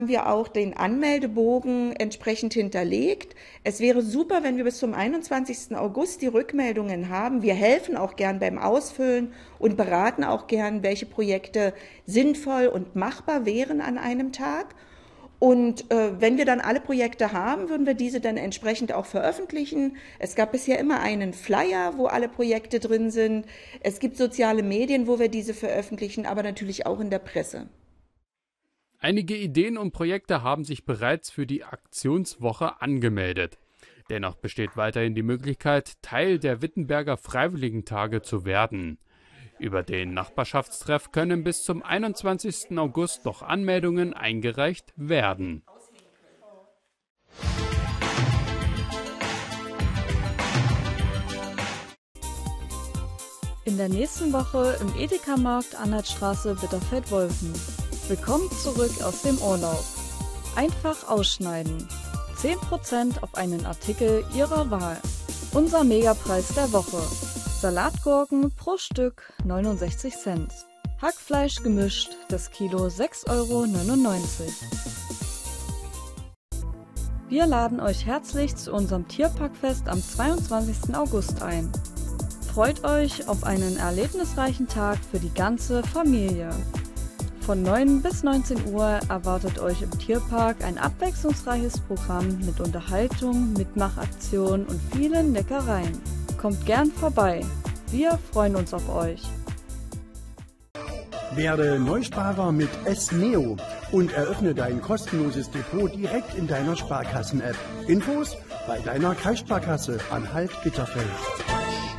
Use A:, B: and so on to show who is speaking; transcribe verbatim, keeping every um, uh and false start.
A: Wir auch den Anmeldebogen entsprechend hinterlegt. Es wäre super, wenn wir bis zum einundzwanzigsten August die Rückmeldungen haben. Wir helfen auch gern beim Ausfüllen und beraten auch gern, welche Projekte sinnvoll und machbar wären an einem Tag. Und äh, wenn wir dann alle Projekte haben, würden wir diese dann entsprechend auch veröffentlichen. Es gab bisher immer einen Flyer, wo alle Projekte drin sind. Es gibt soziale Medien, wo wir diese veröffentlichen, aber natürlich auch in der Presse.
B: Einige Ideen und Projekte haben sich bereits für die Aktionswoche angemeldet. Dennoch besteht weiterhin die Möglichkeit, Teil der Wittenberger Freiwilligentage zu werden. Über den Nachbarschaftstreff können bis zum einundzwanzigsten August noch Anmeldungen eingereicht werden.
C: In der nächsten Woche im Edeka-Markt Anhaltstraße Bitterfeld-Wolfen. Willkommen zurück aus dem Urlaub. Einfach ausschneiden. zehn Prozent auf einen Artikel Ihrer Wahl. Unser Megapreis der Woche. Salatgurken pro Stück neunundsechzig Cent. Hackfleisch gemischt, das Kilo sechs Euro neunundneunzig. Wir laden euch herzlich zu unserem Tierparkfest am zweiundzwanzigsten August ein. Freut euch auf einen erlebnisreichen Tag für die ganze Familie. Von neun bis neunzehn Uhr erwartet euch im Tierpark ein abwechslungsreiches Programm mit Unterhaltung, Mitmachaktionen und vielen Leckereien. Kommt gern vorbei. Wir freuen uns auf euch.
D: Werde Neusparer mit S-Neo und eröffne dein kostenloses Depot direkt in deiner Sparkassen-App. Infos bei deiner Kreissparkasse Anhalt-Bitterfeld.